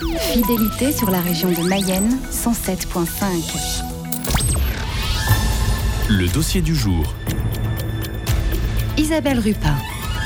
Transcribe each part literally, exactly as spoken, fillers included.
Fidélité sur la région de Mayenne, cent sept virgule cinq. Le dossier du jour. Isabelle Rupin.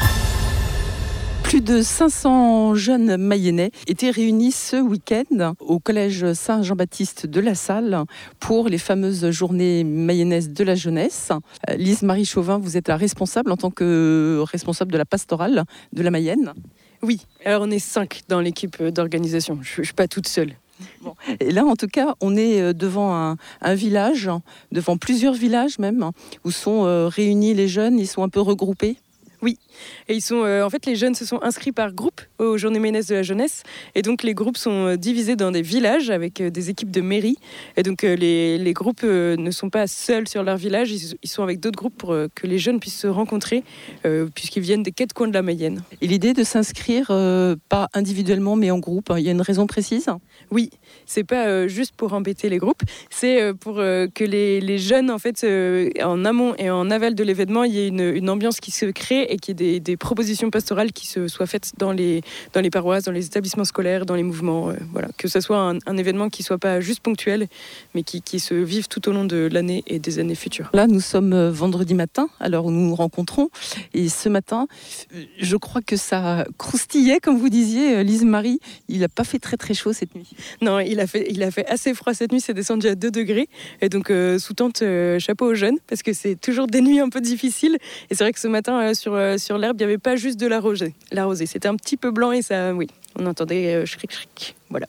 Plus de cinq cents jeunes mayennais étaient réunis ce week-end au collège Saint-Jean-Baptiste de La Salle pour les fameuses journées mayennaises de la jeunesse. Lise-Marie Chauvin, vous êtes la responsable en tant que responsable de la pastorale de la Mayenne. Oui, alors on est cinq dans l'équipe d'organisation, je ne suis pas toute seule. Bon. Et là, en tout cas, on est devant un, un village, devant plusieurs villages même, où sont euh, réunis les jeunes, ils sont un peu regroupés. Oui, et ils sont, euh, en fait, les jeunes se sont inscrits par groupe aux Journées mayennaises de la jeunesse, et donc les groupes sont divisés dans des villages avec euh, des équipes de mairie, et donc euh, les, les groupes euh, ne sont pas seuls sur leur village, ils, ils sont avec d'autres groupes pour euh, que les jeunes puissent se rencontrer, euh, puisqu'ils viennent des quatre coins de la Mayenne. Et l'idée de s'inscrire, euh, pas individuellement, mais en groupe, il y a une raison précise ? Oui, c'est pas euh, juste pour embêter les groupes, c'est euh, pour euh, que les, les jeunes, en fait, euh, en amont et en aval de l'événement, il y ait une, une ambiance qui se crée et qu'il y ait des, des propositions pastorales qui se soient faites dans les, dans les paroisses, dans les établissements scolaires, dans les mouvements. Euh, voilà. Que ce soit un, un événement qui ne soit pas juste ponctuel, mais qui, qui se vive tout au long de l'année et des années futures. Là, nous sommes vendredi matin, à l'heure où nous nous rencontrons. Et ce matin, je crois que ça croustillait, comme vous disiez, Lise-Marie. Il n'a pas fait très très chaud cette nuit. Non, il a fait, il a fait assez froid cette nuit, c'est descendu à deux degrés. Et donc, euh, sous tente, euh, chapeau aux jeunes, parce que c'est toujours des nuits un peu difficiles. Et c'est vrai que ce matin, euh, sur, euh, sur l'herbe, il n'y avait pas juste de la rosée. La rosée, c'était un petit peu blanc et ça, oui, on entendait euh, chric chric. Voilà.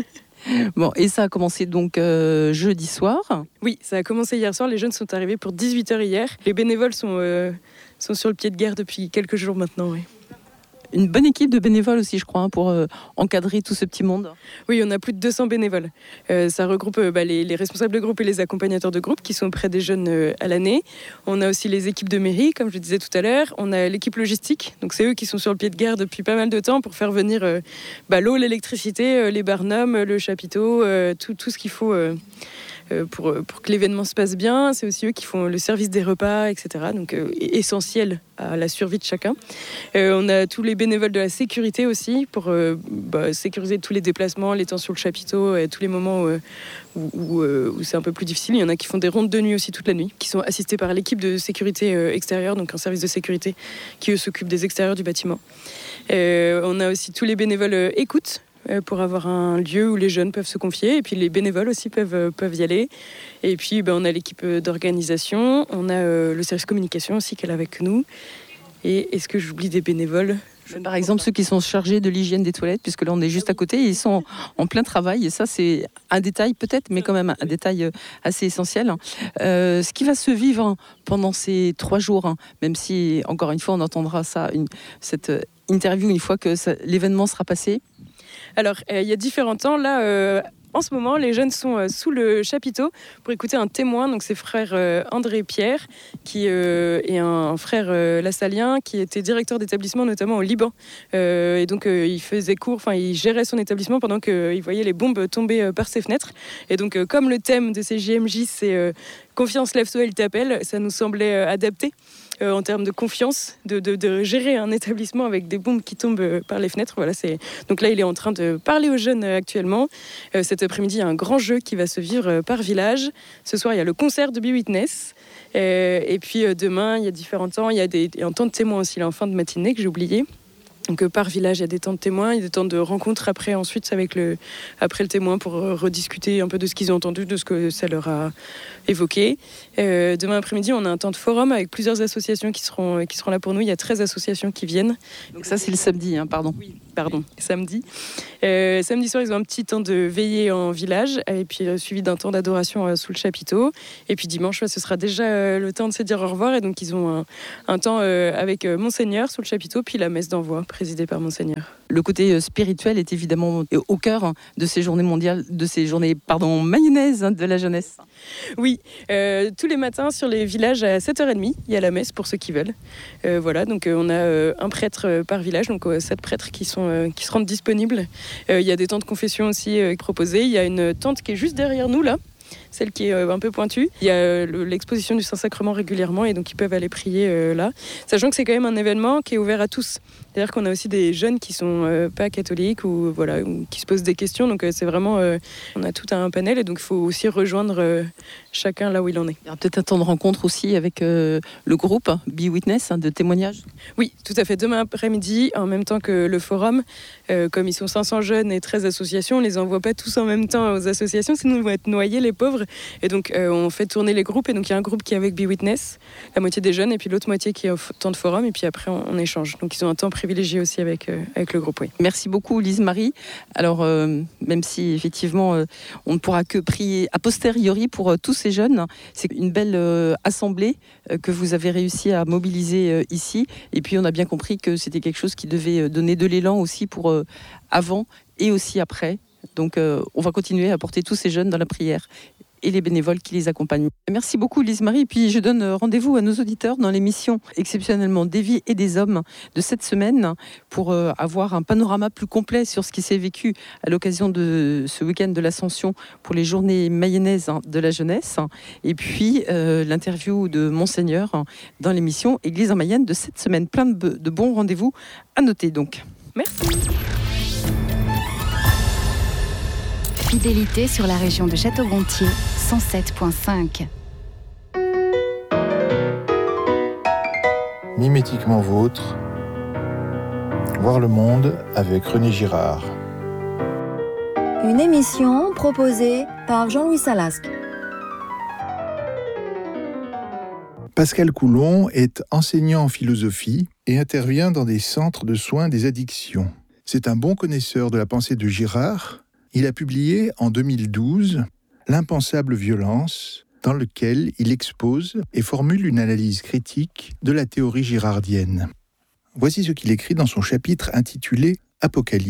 Bon, et ça a commencé donc euh, jeudi soir. Oui, ça a commencé hier soir. Les jeunes sont arrivés pour dix-huit heures hier. Les bénévoles sont, euh, sont sur le pied de guerre depuis quelques jours maintenant, oui. Une bonne équipe de bénévoles aussi, je crois, hein, pour euh, encadrer tout ce petit monde. Oui, on a plus de deux cents bénévoles. Euh, ça regroupe euh, bah, les, les responsables de groupe et les accompagnateurs de groupe qui sont auprès des jeunes euh, à l'année. On a aussi les équipes de mairie, comme je le disais tout à l'heure. On a l'équipe logistique, donc c'est eux qui sont sur le pied de guerre depuis pas mal de temps pour faire venir euh, bah, l'eau, l'électricité, euh, les barnums, le chapiteau, euh, tout, tout ce qu'il faut... Euh, Pour, pour que l'événement se passe bien. C'est aussi eux qui font le service des repas, et cetera. Donc euh, essentiel à la survie de chacun. Euh, on a tous les bénévoles de la sécurité aussi pour euh, bah, sécuriser tous les déplacements, les temps sur le chapiteau, et tous les moments où, où, où, euh, où c'est un peu plus difficile. Il y en a qui font des rondes de nuit aussi toute la nuit, qui sont assistés par l'équipe de sécurité euh, extérieure, donc un service de sécurité qui eux s'occupe des extérieurs du bâtiment. Euh, on a aussi tous les bénévoles euh, écoute, pour avoir un lieu où les jeunes peuvent se confier, et puis les bénévoles aussi peuvent, peuvent y aller. Et puis ben, on a l'équipe d'organisation, on a euh, le service communication aussi qui est là avec nous. Et est-ce que j'oublie des bénévoles ? Par exemple, ceux qui sont chargés de l'hygiène des toilettes, puisque là on est juste à côté, ils sont en plein travail, et ça c'est un détail peut-être, mais quand même un détail assez essentiel. Euh, ce qui va se vivre pendant ces trois jours, hein, même si encore une fois on entendra ça, une, cette interview une fois que ça, l'événement sera passé. Alors, il euh, y a différents temps. Là, euh, en ce moment, les jeunes sont euh, sous le chapiteau pour écouter un témoin. Donc, c'est frère euh, André Pierre, qui euh, est un frère euh, lassalien, qui était directeur d'établissement, notamment au Liban. Euh, et donc, euh, il faisait cours, enfin, il gérait son établissement pendant qu'il voyait les bombes tomber euh, par ses fenêtres. Et donc, euh, comme le thème de ces J M J, c'est euh, « Confiance, lève-toi, il t'appelle », ça nous semblait euh, adapté. Euh, en termes de confiance, de, de, de gérer un établissement avec des bombes qui tombent euh, par les fenêtres. Voilà, c'est... Donc là, il est en train de parler aux jeunes euh, actuellement. Euh, cet après-midi, il y a un grand jeu qui va se vivre euh, par village. Ce soir, il y a le concert de Be Witness. Euh, et puis euh, demain, il y a différents temps. Il y a, des, il y a un temps de témoin aussi, là, en fin de matinée, que j'ai oublié. Donc euh, par village, il y a des temps de témoins, il y a des temps de rencontres après, ensuite, avec le, après le témoin pour euh, rediscuter un peu de ce qu'ils ont entendu, de ce que ça leur a évoqué. Euh, demain après-midi, on a un temps de forum avec plusieurs associations qui seront, qui seront là pour nous. Il y a treize associations qui viennent. Donc ça, c'est le samedi, hein, pardon. Oui, pardon, samedi. Euh, samedi soir, ils ont un petit temps de veillée en village, et puis euh, suivi d'un temps d'adoration euh, sous le chapiteau. Et puis dimanche, ouais, ce sera déjà euh, le temps de se dire au revoir. Et donc, ils ont un, un temps euh, avec euh, Monseigneur sous le chapiteau, puis la messe d'envoi présidée par Monseigneur. Le côté spirituel est évidemment au cœur de ces journées mondiales, de ces journées, pardon, mayonnaises de la jeunesse. Oui, euh, tous les matins sur les villages à sept heures trente, il y a la messe pour ceux qui veulent. Euh, voilà, donc euh, on a euh, un prêtre euh, par village, donc euh, sept prêtres qui, sont, euh, qui se rendent disponibles. Euh, il y a des temps de confession aussi euh, proposés. Il y a une tente qui est juste derrière nous là. celle qui est euh, un peu pointue. Il y a euh, le, l'exposition du Saint-Sacrement régulièrement et donc ils peuvent aller prier euh, là. Sachant que c'est quand même un événement qui est ouvert à tous. C'est-à-dire qu'on a aussi des jeunes qui sont euh, pas catholiques ou, voilà, ou qui se posent des questions. Donc euh, c'est vraiment, euh, on a tout un panel et donc il faut aussi rejoindre euh, chacun là où il en est. Il y aura peut-être un temps de rencontre aussi avec euh, le groupe Be Witness, hein, de témoignages. Oui, tout à fait. Demain après-midi, en même temps que le forum, euh, comme ils sont cinq cents jeunes et treize associations, on les envoie pas tous en même temps aux associations, sinon ils vont être noyés, les pauvres. Et donc euh, on fait tourner les groupes. Et donc il y a un groupe qui est avec Be Witness, la moitié des jeunes, et puis l'autre moitié qui est au temps de forum. Et puis après on, on échange. Donc ils ont un temps privilégié aussi avec, euh, avec le groupe. Oui. Merci beaucoup Lise-Marie. Alors euh, même si effectivement euh, on ne pourra que prier a posteriori pour euh, tous ces jeunes, c'est une belle euh, assemblée euh, que vous avez réussi à mobiliser euh, ici. Et puis on a bien compris que c'était quelque chose qui devait donner de l'élan aussi pour euh, avant et aussi après. Donc euh, on va continuer à porter tous ces jeunes dans la prière et les bénévoles qui les accompagnent. Merci beaucoup Lise-Marie. Et puis je donne rendez-vous à nos auditeurs dans l'émission exceptionnellement des vies et des hommes de cette semaine pour euh, avoir un panorama plus complet sur ce qui s'est vécu à l'occasion de ce week-end de l'Ascension pour les journées mayennaises de la jeunesse. Et puis euh, l'interview de Monseigneur dans l'émission Église en Mayenne de cette semaine. Plein de, de bons rendez-vous à noter donc. Merci. Fidélité sur la région de Château-Gontier, cent sept virgule cinq. Mimétiquement vôtre, voir le monde avec René Girard. Une émission proposée par Jean-Louis Salasque. Pascal Coulon est enseignant en philosophie et intervient dans des centres de soins des addictions. C'est un bon connaisseur de la pensée de Girard. Il a publié en deux mille douze « L'impensable violence », dans lequel il expose et formule une analyse critique de la théorie girardienne. Voici ce qu'il écrit dans son chapitre intitulé « Apocalypse ».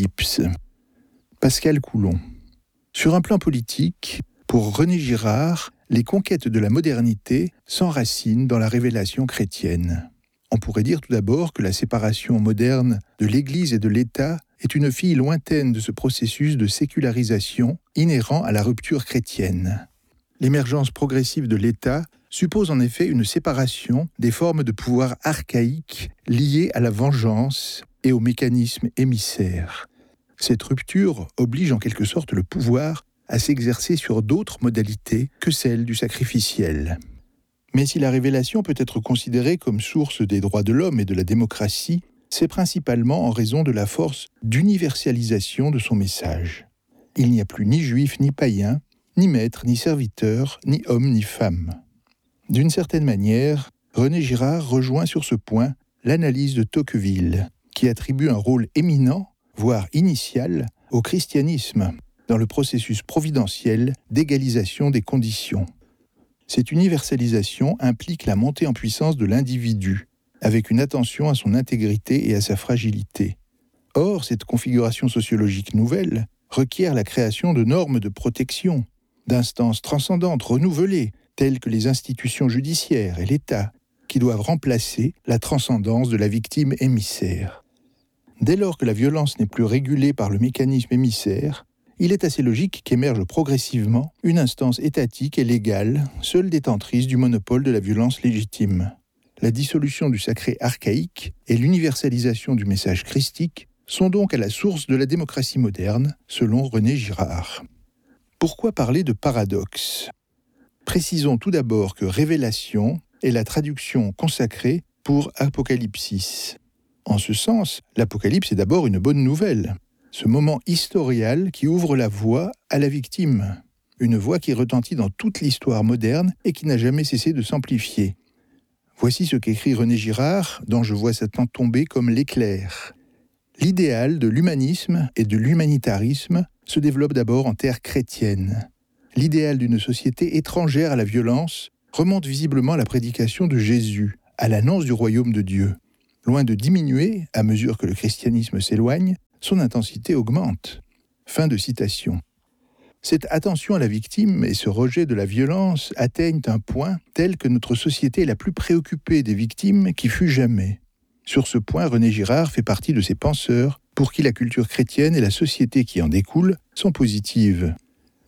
Pascal Coulon. Sur un plan politique, pour René Girard, les conquêtes de la modernité s'enracinent dans la révélation chrétienne. On pourrait dire tout d'abord que la séparation moderne de l'Église et de l'État est une fille lointaine de ce processus de sécularisation inhérent à la rupture chrétienne. L'émergence progressive de l'État suppose en effet une séparation des formes de pouvoir archaïques liées à la vengeance et au mécanisme émissaire. Cette rupture oblige en quelque sorte le pouvoir à s'exercer sur d'autres modalités que celles du sacrificiel. Mais si la révélation peut être considérée comme source des droits de l'homme et de la démocratie, c'est principalement en raison de la force d'universalisation de son message. Il n'y a plus ni juif ni païen, ni maître ni serviteur, ni homme ni femme. D'une certaine manière, René Girard rejoint sur ce point l'analyse de Tocqueville, qui attribue un rôle éminent, voire initial, au christianisme, dans le processus providentiel d'égalisation des conditions. Cette universalisation implique la montée en puissance de l'individu, avec une attention à son intégrité et à sa fragilité. Or, cette configuration sociologique nouvelle requiert la création de normes de protection, d'instances transcendantes renouvelées, telles que les institutions judiciaires et l'État, qui doivent remplacer la transcendance de la victime émissaire. Dès lors que la violence n'est plus régulée par le mécanisme émissaire, il est assez logique qu'émerge progressivement une instance étatique et légale, seule détentrice du monopole de la violence légitime. La dissolution du sacré archaïque et l'universalisation du message christique sont donc à la source de la démocratie moderne, selon René Girard. Pourquoi parler de paradoxe ? Précisons tout d'abord que révélation est la traduction consacrée pour apocalypsis. En ce sens, l'Apocalypse est d'abord une bonne nouvelle, ce moment historial qui ouvre la voie à la victime, une voix qui retentit dans toute l'histoire moderne et qui n'a jamais cessé de s'amplifier. Voici ce qu'écrit René Girard, dont je vois Satan tomber comme l'éclair. L'idéal de l'humanisme et de l'humanitarisme se développe d'abord en terre chrétienne. L'idéal d'une société étrangère à la violence remonte visiblement à la prédication de Jésus, à l'annonce du royaume de Dieu. Loin de diminuer, à mesure que le christianisme s'éloigne, son intensité augmente. Fin de citation. Cette attention à la victime et ce rejet de la violence atteignent un point tel que notre société est la plus préoccupée des victimes qui fut jamais. Sur ce point, René Girard fait partie de ces penseurs pour qui la culture chrétienne et la société qui en découle sont positives.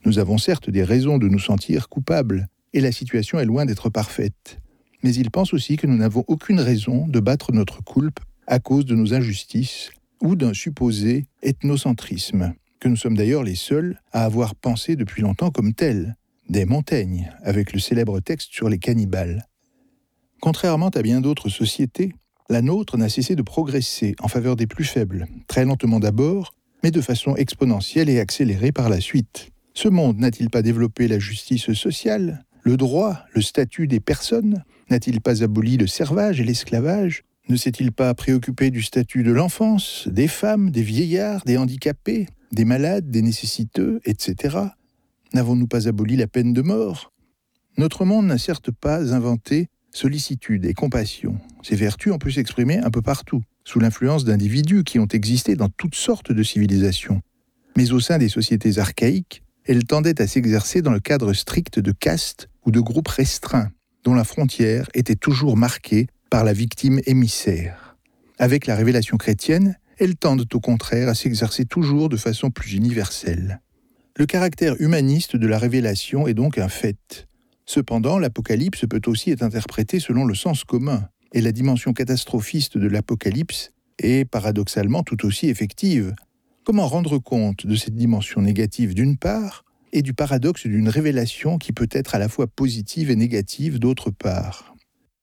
Nous avons certes des raisons de nous sentir coupables, et la situation est loin d'être parfaite. Mais il pense aussi que nous n'avons aucune raison de battre notre coulpe à cause de nos injustices ou d'un supposé ethnocentrisme, que nous sommes d'ailleurs les seuls à avoir pensé depuis longtemps comme tel, dès Montaigne, avec le célèbre texte sur les cannibales. Contrairement à bien d'autres sociétés, la nôtre n'a cessé de progresser en faveur des plus faibles, très lentement d'abord, mais de façon exponentielle et accélérée par la suite. Ce monde n'a-t-il pas développé la justice sociale, le droit, le statut des personnes? N'a-t-il pas aboli le servage et l'esclavage? Ne s'est-il pas préoccupé du statut de l'enfance, des femmes, des vieillards, des handicapés, des malades, des nécessiteux, et cetera? N'avons-nous pas aboli la peine de mort? Notre monde n'a certes pas inventé sollicitude et compassion. Ces vertus ont pu s'exprimer un peu partout, sous l'influence d'individus qui ont existé dans toutes sortes de civilisations. Mais au sein des sociétés archaïques, elles tendaient à s'exercer dans le cadre strict de castes ou de groupes restreints, dont la frontière était toujours marquée par la victime émissaire. Avec la révélation chrétienne, elles tendent au contraire à s'exercer toujours de façon plus universelle. Le caractère humaniste de la révélation est donc un fait. Cependant, l'Apocalypse peut aussi être interprété selon le sens commun, et la dimension catastrophiste de l'Apocalypse est paradoxalement tout aussi effective. Comment rendre compte de cette dimension négative d'une part, et du paradoxe d'une révélation qui peut être à la fois positive et négative d'autre part?